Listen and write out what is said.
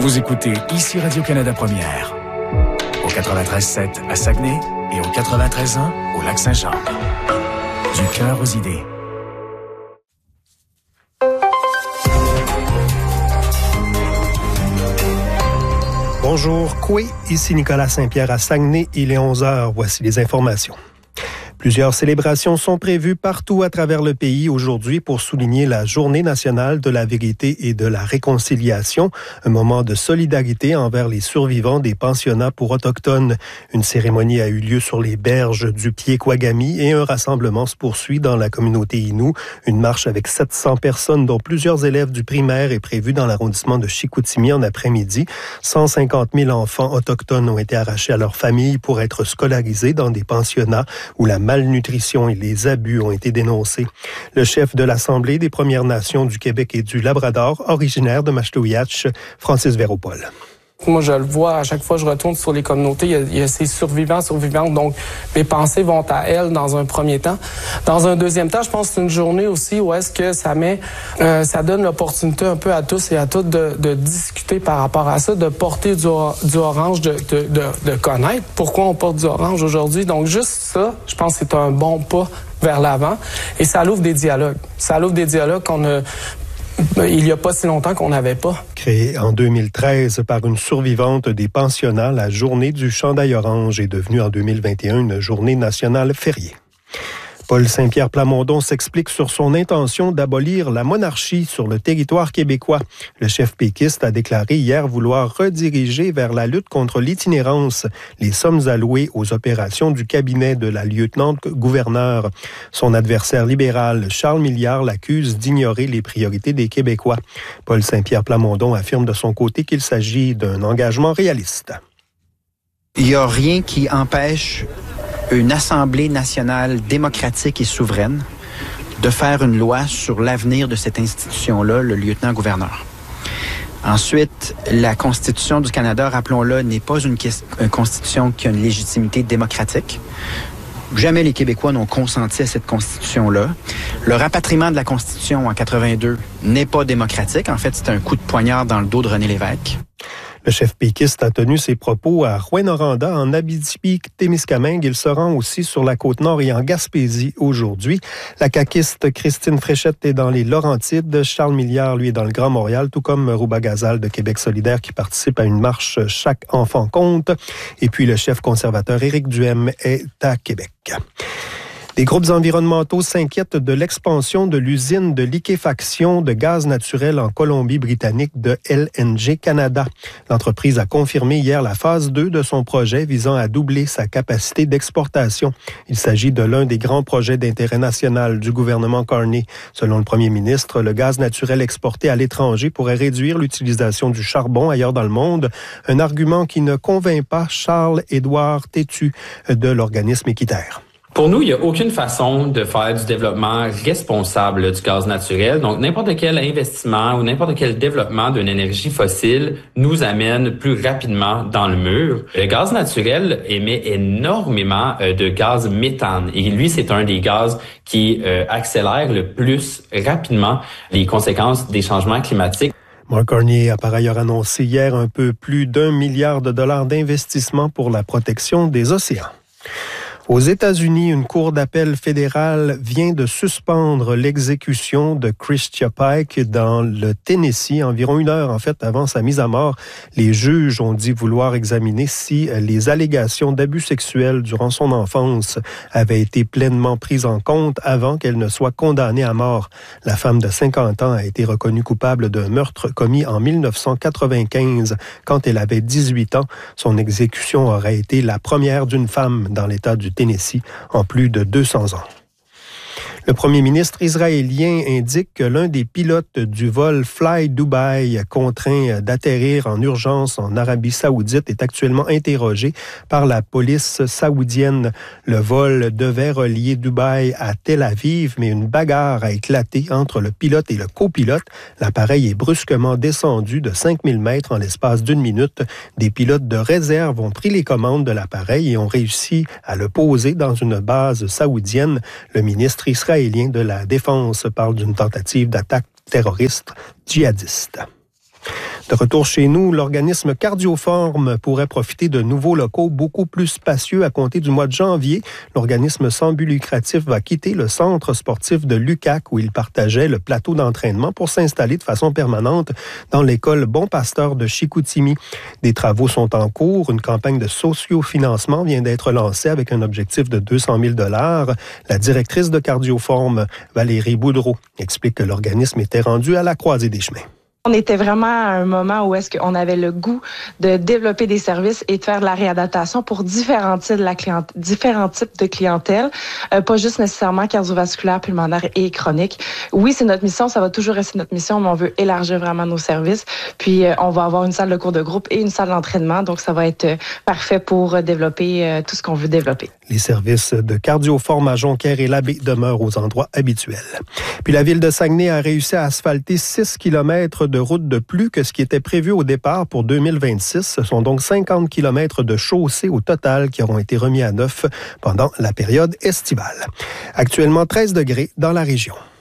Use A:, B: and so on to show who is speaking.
A: Vous écoutez ici Radio-Canada Première, au 93.7 à Saguenay et au 93.1 au Lac-Saint-Jean. Du cœur aux idées.
B: Bonjour, Coué, ici Nicolas Saint-Pierre à Saguenay, il est 11h, voici les informations. Plusieurs célébrations sont prévues partout à travers le pays aujourd'hui pour souligner la Journée nationale de la vérité et de la réconciliation, un moment de solidarité envers les survivants des pensionnats pour Autochtones. Une cérémonie a eu lieu sur les berges du Pied-Kouagami et un rassemblement se poursuit dans la communauté Innu. Une marche avec 700 personnes, dont plusieurs élèves du primaire, est prévue dans l'arrondissement de Chicoutimi en après-midi. 150 000 enfants autochtones ont été arrachés à leurs familles pour être scolarisés dans des pensionnats où la malnutrition et les abus ont été dénoncés. Le chef de l'Assemblée des Premières Nations du Québec et du Labrador, originaire de Mashtouiatch, Francis Véropol.
C: Moi, je le vois, à chaque fois que je retourne sur les communautés, il y a ces survivantes. Donc, mes pensées vont à elles dans un premier temps. Dans un deuxième temps, je pense que c'est une journée aussi où est-ce que ça donne l'opportunité un peu à tous et à toutes de discuter par rapport à ça, de porter du orange, de connaître pourquoi on porte du orange aujourd'hui. Donc, juste ça, je pense que c'est un bon pas vers l'avant. Et ça ouvre des dialogues. Ça ouvre des dialogues il n'y a pas si longtemps qu'on n'avait pas.
B: Créée en 2013 par une survivante des pensionnats, la Journée du chandail orange est devenue en 2021 une journée nationale fériée. Paul Saint-Pierre Plamondon s'explique sur son intention d'abolir la monarchie sur le territoire québécois. Le chef péquiste a déclaré hier vouloir rediriger vers la lutte contre l'itinérance les sommes allouées aux opérations du cabinet de la lieutenant-gouverneur. Son adversaire libéral, Charles Milliard, l'accuse d'ignorer les priorités des Québécois. Paul Saint-Pierre Plamondon affirme de son côté qu'il s'agit d'un engagement réaliste.
D: Il n'y a rien qui empêche une Assemblée nationale démocratique et souveraine de faire une loi sur l'avenir de cette institution-là, le lieutenant-gouverneur. Ensuite, la Constitution du Canada, rappelons-le, n'est pas une constitution qui a une légitimité démocratique. Jamais les Québécois n'ont consenti à cette Constitution-là. Le rapatriement de la Constitution en 82 n'est pas démocratique. En fait, c'est un coup de poignard dans le dos de René Lévesque.
B: Le chef péquiste a tenu ses propos à Rouyn-Noranda, en Abitibi-Témiscamingue. Il se rend aussi sur la Côte-Nord et en Gaspésie aujourd'hui. La caquiste Christine Fréchette est dans les Laurentides. Charles Milliard, lui, est dans le Grand Montréal, tout comme Rouba Gazal de Québec solidaire qui participe à une marche « Chaque enfant compte ». Et puis le chef conservateur Éric Duhem est à Québec. Des groupes environnementaux s'inquiètent de l'expansion de l'usine de liquéfaction de gaz naturel en Colombie-Britannique de LNG Canada. L'entreprise a confirmé hier la phase 2 de son projet visant à doubler sa capacité d'exportation. Il s'agit de l'un des grands projets d'intérêt national du gouvernement Carney. Selon le premier ministre, le gaz naturel exporté à l'étranger pourrait réduire l'utilisation du charbon ailleurs dans le monde, un argument qui ne convainc pas Charles-Édouard Tétu de l'organisme équitaire.
E: Pour nous, il n'y a aucune façon de faire du développement responsable du gaz naturel. Donc, n'importe quel investissement ou n'importe quel développement d'une énergie fossile nous amène plus rapidement dans le mur. Le gaz naturel émet énormément de gaz méthane. Et lui, c'est un des gaz qui accélère le plus rapidement les conséquences des changements climatiques.
B: Mark Carney a par ailleurs annoncé hier un peu plus $1 milliard d'investissement pour la protection des océans. Aux États-Unis, une cour d'appel fédérale vient de suspendre l'exécution de Christia Pike dans le Tennessee, environ 1 heure en fait avant sa mise à mort. Les juges ont dit vouloir examiner si les allégations d'abus sexuels durant son enfance avaient été pleinement prises en compte avant qu'elle ne soit condamnée à mort. La femme de 50 ans a été reconnue coupable d'un meurtre commis en 1995 quand elle avait 18 ans. Son exécution aurait été la première d'une femme dans l'État du Tennessee en plus de 200 ans. Le premier ministre israélien indique que l'un des pilotes du vol Fly Dubai contraint d'atterrir en urgence en Arabie saoudite est actuellement interrogé par la police saoudienne. Le vol devait relier Dubaï à Tel Aviv, mais une bagarre a éclaté entre le pilote et le copilote. L'appareil est brusquement descendu de 5000 mètres en l'espace d'1 minute. Des pilotes de réserve ont pris les commandes de l'appareil et ont réussi à le poser dans une base saoudienne. Le ministre israélien de la Défense parle d'une tentative d'attaque terroriste djihadiste. De retour chez nous, l'organisme Cardioform pourrait profiter de nouveaux locaux beaucoup plus spacieux à compter du mois de janvier. L'organisme sans but lucratif va quitter le centre sportif de l'UQAC où il partageait le plateau d'entraînement pour s'installer de façon permanente dans l'école Bon Pasteur de Chicoutimi. Des travaux sont en cours. Une campagne de sociofinancement vient d'être lancée avec un objectif de 200 000 $. La directrice de Cardioform, Valérie Boudreau, explique que l'organisme était rendu à la croisée des chemins.
F: On était vraiment à un moment où est-ce qu'on avait le goût de développer des services et de faire de la réadaptation pour différents types de clientèle, pas juste nécessairement cardiovasculaire, pulmonaire et chronique. Oui, c'est notre mission, ça va toujours rester notre mission, mais on veut élargir vraiment nos services. Puis, on va avoir une salle de cours de groupe et une salle d'entraînement, donc ça va être parfait pour développer tout ce qu'on veut développer.
B: Les services de Cardioform à Jonquière et Labbé demeurent aux endroits habituels. Puis la ville de Saguenay a réussi à asphalter 6 kilomètres de route de plus que ce qui était prévu au départ pour 2026. Ce sont donc 50 kilomètres de chaussées au total qui auront été remis à neuf pendant la période estivale. Actuellement 13 degrés dans la région.